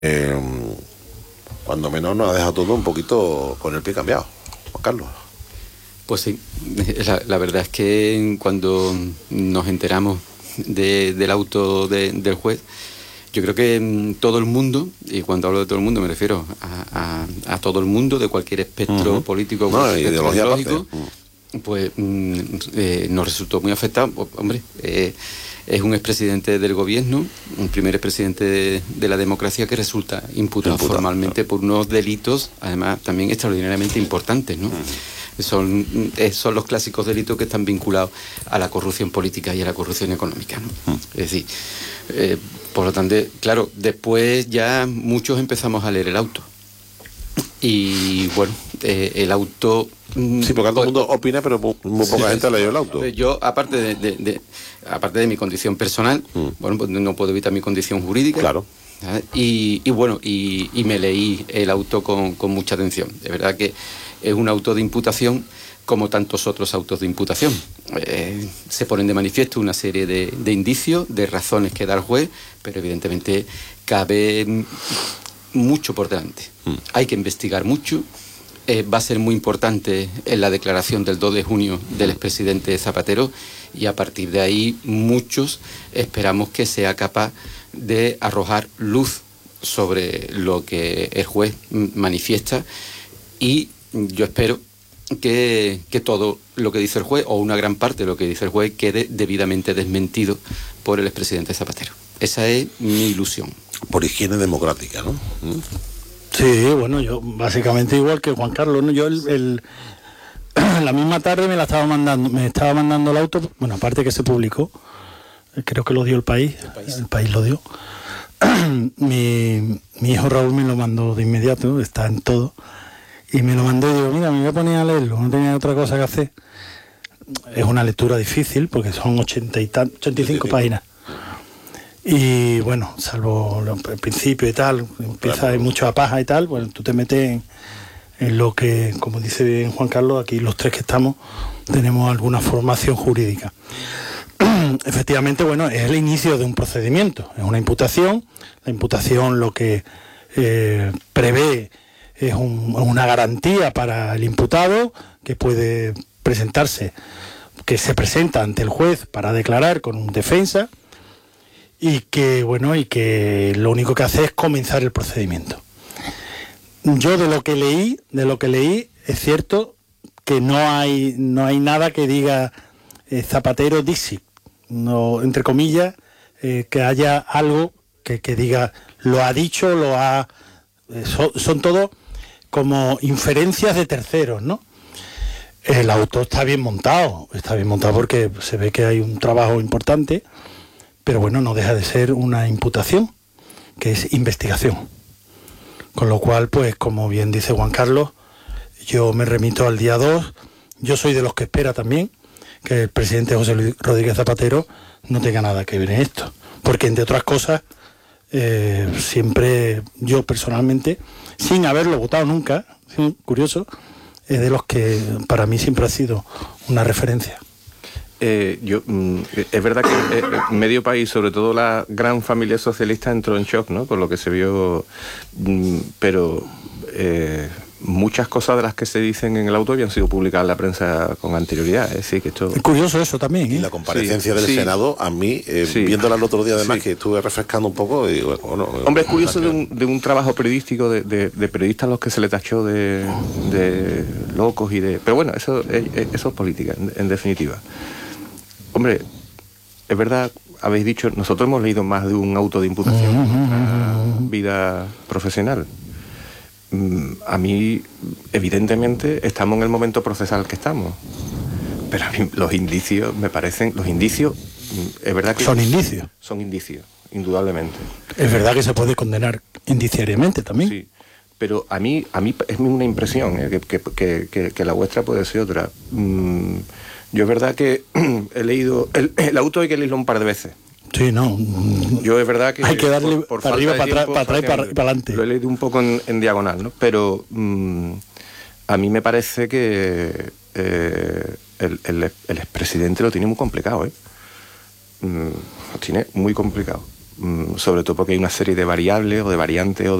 Cuando menos nos ha dejado todo un poquito con el pie cambiado, Juan Carlos. Pues sí, la verdad es que cuando nos enteramos del auto del juez, yo creo que todo el mundo, y cuando hablo de todo el mundo me refiero a todo el mundo de cualquier espectro político, cualquier espectro ideológico, pues nos resultó muy afectado. Hombre, es un expresidente del gobierno, un primer expresidente de la democracia que resulta imputado formalmente por unos delitos, además también extraordinariamente importantes, ¿no? Son los clásicos delitos que están vinculados a la corrupción política y a la corrupción económica, ¿no? Es decir, por lo tanto, claro, después ya muchos empezamos a leer el auto. Y bueno, el auto... Sí, porque todo el mundo opina, pero muy poca gente ha leído el auto. Yo, aparte de mi condición personal, bueno, pues no puedo evitar mi condición jurídica. Claro. Y bueno, y me leí el auto con mucha atención. De verdad que es un auto de imputación como tantos otros autos de imputación. Se ponen de manifiesto una serie de indicios, de razones que da el juez, pero evidentemente cabe mucho por delante. Hay que investigar mucho. Va a ser muy importante en la declaración del 2 de junio del expresidente Zapatero, y a partir de ahí muchos esperamos que sea capaz de arrojar luz sobre lo que el juez manifiesta, y yo espero que todo lo que dice el juez, o una gran parte de lo que dice el juez, quede debidamente desmentido por el expresidente Zapatero. Esa es mi ilusión. Por higiene democrática, ¿no? Sí, bueno, yo básicamente igual que Juan Carlos, ¿no? Yo la misma tarde me estaba mandando el auto, bueno, aparte que se publicó, creo que lo dio el país lo dio. Mi hijo Raúl me lo mandó de inmediato, está en todo, y me lo mandó y digo, mira, me voy a poner a leerlo, no tenía otra cosa que hacer. Es una lectura difícil porque son 85 páginas. Y bueno, salvo el principio y tal, empieza, hay mucha paja y tal, bueno, tú te metes en lo que, como dice bien Juan Carlos, aquí los tres que estamos tenemos alguna formación jurídica. Efectivamente, bueno, es el inicio de un procedimiento, es una imputación. La imputación lo que prevé es una garantía para el imputado que puede presentarse, que se presenta ante el juez para declarar con un defensa, y que lo único que hace es comenzar el procedimiento. Yo de lo que leí es cierto que no hay nada que diga Zapatero dixit, no, entre comillas, que haya algo que diga lo ha dicho, son todo como inferencias de terceros, ¿no? El auto está bien montado porque se ve que hay un trabajo importante. Pero bueno, no deja de ser una imputación, que es investigación. Con lo cual, pues, como bien dice Juan Carlos, yo me remito al día 2. Yo soy de los que espera también que el presidente José Luis Rodríguez Zapatero no tenga nada que ver en esto. Porque, entre otras cosas, siempre yo personalmente, sin haberlo votado nunca, curioso, es de los que para mí siempre ha sido una referencia. Es verdad que medio país, sobre todo la gran familia socialista, entró en shock, ¿no? Por lo que se vio, pero muchas cosas de las que se dicen en el auto habían sido publicadas en la prensa con anterioridad. Es decir, que esto... Es curioso eso también, ¿eh? Y la comparecencia del Senado, a mí, viéndola el otro día además, que estuve refrescando un poco, y digo, bueno, hombre, es curioso de un trabajo periodístico de periodistas a los que se le tachó de locos y de... Pero bueno, eso es política, en definitiva. Hombre, es verdad, habéis dicho, nosotros hemos leído más de un auto de imputación en nuestra vida profesional. A mí, evidentemente, estamos en el momento procesal que estamos. Pero a mí los indicios me parecen... Los indicios, es verdad que... ¿Son indicios? Son indicios, indudablemente. Es verdad que se puede condenar indiciariamente también. Sí, pero a mí es una impresión, que la vuestra puede ser otra. Yo es verdad que he leído... El auto hay que leerlo un par de veces. Sí, no. Yo es verdad que... Hay que darle por para arriba, para atrás y para adelante. Lo he leído un poco en diagonal, ¿no? Pero a mí me parece que el expresidente lo tiene muy complicado, ¿eh? Lo tiene muy complicado. sobre todo porque hay una serie de variables o de variantes o